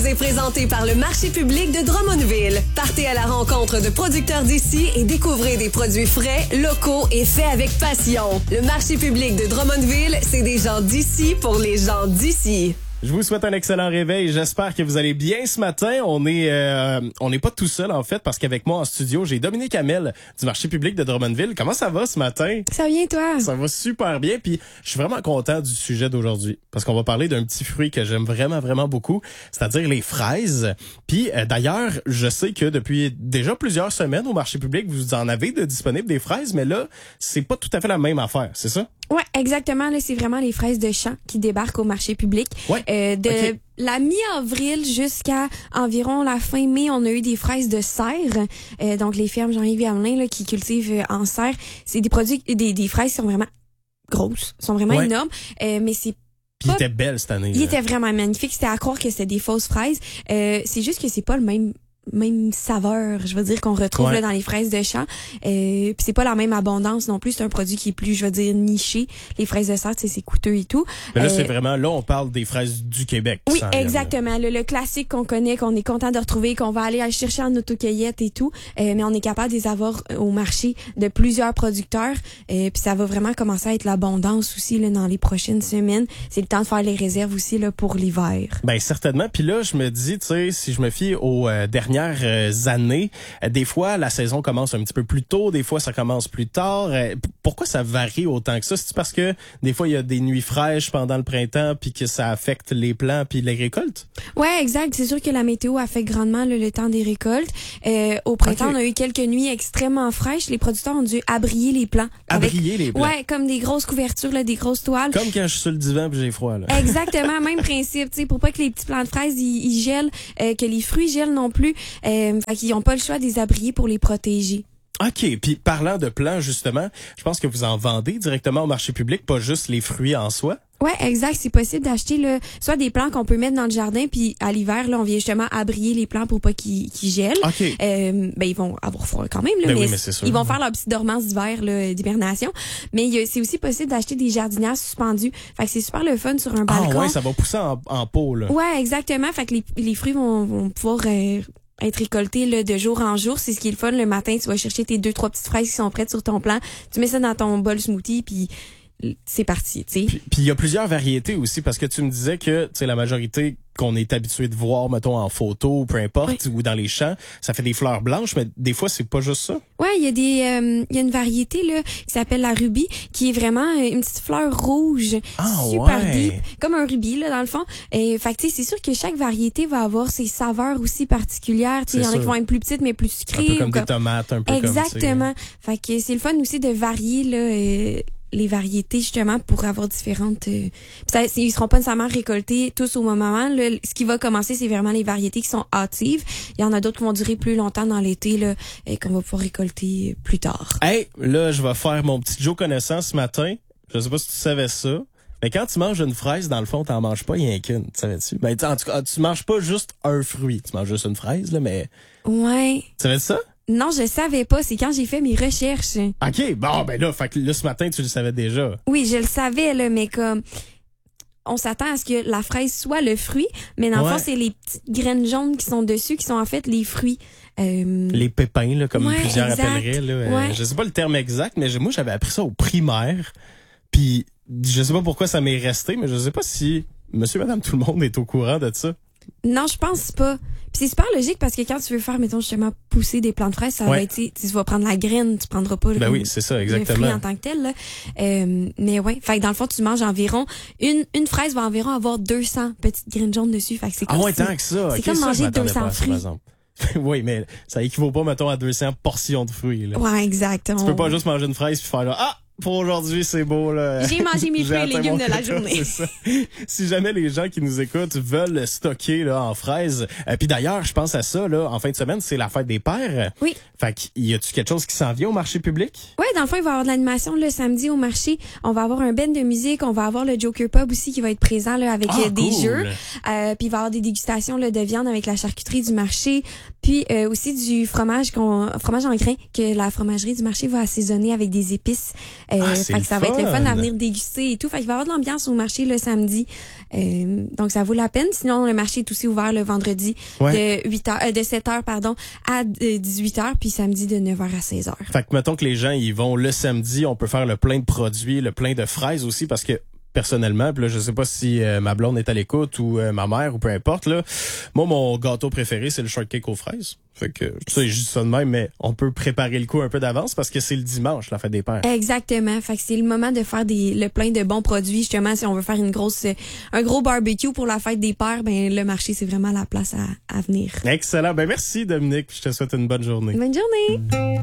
vous est présenté par le marché public de Drummondville. Partez à la rencontre de producteurs d'ici et découvrez des produits frais, locaux et faits avec passion. Le marché public de Drummondville, c'est des gens d'ici pour les gens d'ici. Je vous souhaite un excellent réveil. J'espère que vous allez bien ce matin. On n'est pas tout seul en fait parce qu'avec moi en studio, j'ai Dominique Hamel du marché public de Drummondville. Comment ça va ce matin? Ça va bien toi? Ça va super bien. Puis je suis vraiment content du sujet d'aujourd'hui parce qu'on va parler d'un petit fruit que j'aime vraiment beaucoup, c'est-à-dire les fraises. Puis d'ailleurs, je sais que depuis déjà plusieurs semaines au marché public, vous en avez de disponibles des fraises, mais là, c'est pas tout à fait la même affaire, c'est ça? Ouais, exactement. Là, c'est vraiment les fraises de champ qui débarquent au marché public. Ouais. De la mi-avril jusqu'à environ la fin mai, on a eu des fraises de serre. Donc les fermes Jean-Yves Hamelin là, qui cultivent en serre, c'est des produits, des fraises qui sont vraiment grosses, sont vraiment énormes. Mais c'est Puis il était belle cette année. Il était vraiment magnifique. C'était à croire que c'était des fausses fraises. C'est juste que c'est pas le même saveur, je veux dire, qu'on retrouve là dans les fraises de champ. Puis c'est pas la même abondance non plus. C'est un produit qui est plus, je veux dire, niché. Les fraises de serre, c'est coûteux et tout. Mais là, c'est vraiment, là, on parle des fraises du Québec. Oui, exactement. Le classique qu'on connaît, qu'on est content de retrouver, qu'on va aller chercher en autocueillette et tout. Mais on est capable de les avoir au marché de plusieurs producteurs. Puis ça va vraiment commencer à être l'abondance aussi là, dans les prochaines semaines. C'est le temps de faire les réserves aussi là pour l'hiver. Ben certainement. Puis là, je me dis, tu sais, si je me fie aux dernières années, des fois la saison commence un petit peu plus tôt, des fois ça commence plus tard. Pourquoi ça varie autant que ça? C'est parce que des fois il y a des nuits fraîches pendant le printemps puis que ça affecte les plants puis les récoltes? Ouais, exact. C'est sûr que la météo affecte grandement le temps des récoltes. Au printemps, on a eu quelques nuits extrêmement fraîches. Les producteurs ont dû abrier les plants. Abrier les plants? Ouais, comme des grosses couvertures, là, des grosses toiles. Comme quand je suis sur le divan puis j'ai froid, là. Exactement, même principe, tu sais, pour pas que les petits plants de fraises ils gèlent, que les fruits gèlent non plus. Fait qu'ils ont pas le choix de les abrier pour les protéger. OK. Puis parlant de plants, justement, je pense que vous en vendez directement au marché public, pas juste les fruits en soi. Ouais, exact. C'est possible d'acheter là, soit des plants qu'on peut mettre dans le jardin, puis à l'hiver, là, on vient justement abrier les plants pour pas qu'ils gèlent. OK. Ben ils vont avoir froid quand même, là, Ben mais, oui, mais c'est sûr. ils vont faire leur petite dormance d'hiver, là, d'hibernation. Mais c'est aussi possible d'acheter des jardinières suspendues. Fait que c'est super le fun sur un balcon. Ah ouais, ça va pousser en pot, là. Ouais, exactement. Fait que les fruits vont pouvoir être récoltés là, de jour en jour. C'est ce qui est le fun. Le matin, tu vas chercher tes 2-3 petites fraises qui sont prêtes sur ton plan. Tu mets ça dans ton bol smoothie, puis c'est parti, tu sais. Puis il y a plusieurs variétés aussi, parce que tu me disais que, tu sais, la majorité qu'on est habitué de voir, mettons, en photo, peu importe, ou dans les champs, ça fait des fleurs blanches, mais des fois, c'est pas juste ça. Ouais, il y a une variété, là, qui s'appelle la rubis, qui est vraiment une petite fleur rouge. Super deep. Comme un rubis, là, dans le fond. Et, fait que, tu sais, c'est sûr que chaque variété va avoir ses saveurs aussi particulières. Tu sais, il y en a qui vont être plus petites, mais plus sucrées. Un peu comme des tomates, un peu Exactement. Fait que c'est le fun aussi de varier, là, les variétés justement pour avoir différentes ils seront pas nécessairement récoltés tous au même moment là. Ce qui va commencer, c'est vraiment les variétés qui sont hâtives. Il y en a d'autres qui vont durer plus longtemps dans l'été là, et qu'on va pouvoir récolter plus tard. Hey, là je vais faire mon petit Joe connaissant ce matin. Je sais pas si tu savais ça, mais quand tu manges une fraise, dans le fond, t'en manges pas rien qu'une, tu savais-tu? Ben en tout cas, tu manges pas juste un fruit, tu manges juste une fraise là, mais ouais. Tu savais ça? Non, je savais pas. C'est quand j'ai fait mes recherches. OK. Bon, ben là, fait que là, ce matin, tu le savais déjà. Oui, je le savais, là, mais comme on s'attend à ce que la fraise soit le fruit, mais dans le fond, c'est les petites graines jaunes qui sont dessus, qui sont en fait les fruits. Les pépins, là, comme plusieurs exact. appelleraient. Là. Je sais pas le terme exact, mais moi, j'avais appris ça au primaire. Puis, je sais pas pourquoi ça m'est resté, mais je sais pas si monsieur, madame, tout le monde est au courant de ça. Non, je pense pas. Puis c'est super logique parce que quand tu veux faire, mettons, justement, pousser des plants de fraises, ça va être, tu vas prendre la graine, tu prendras pas oui, c'est ça, exactement. le fruit en tant que tel, là. Mais ouais. Fait que dans le fond, tu manges environ, une fraise va environ avoir 200 petites graines jaunes dessus. Fait que c'est comme tant que ça. C'est comme manger 200 fruits. Oui, mais ça équivaut pas, mettons, à 200 portions de fruits, là. Ouais, exactement. Tu peux pas juste manger une fraise puis faire là, pour aujourd'hui, c'est beau, là. J'ai mangé mes fruits et légumes de la journée. C'est ça. Si jamais les gens qui nous écoutent veulent stocker, là, en fraises. Puis d'ailleurs, je pense à ça, là, en fin de semaine, c'est la fête des pères. Oui. Fait qu'il y a-tu quelque chose qui s'en vient au marché public? Ouais, dans le fond, il va y avoir de l'animation le samedi au marché. On va avoir un band de musique. On va avoir le Joker Pub aussi qui va être présent, là, avec des jeux. Puis il va y avoir des dégustations, là, de viande avec la charcuterie du marché. Puis aussi du fromage en grains que la fromagerie du marché va assaisonner avec des épices. Fait que ça va être le fun à venir déguster et tout. Fait qu'il va y avoir de l'ambiance au marché le samedi. Donc ça vaut la peine. Sinon, le marché est aussi ouvert le vendredi de 7h à 18h, puis samedi de 9h à 16h. Fait que mettons que les gens ils vont le samedi, on peut faire le plein de produits, le plein de fraises aussi, parce que personnellement, puis là, je sais pas si ma blonde est à l'écoute ou ma mère ou peu importe, là. Moi, mon gâteau préféré, c'est le shortcake aux fraises. Fait que, tu sais, je dis ça de même, mais on peut préparer le coup un peu d'avance parce que c'est le dimanche, la fête des pères. Exactement. Fait que c'est le moment de faire le plein de bons produits. Justement, si on veut faire un gros barbecue pour la fête des pères, ben, le marché, c'est vraiment la place à venir. Excellent. Ben, merci, Dominique. Je te souhaite une bonne journée. Bonne journée.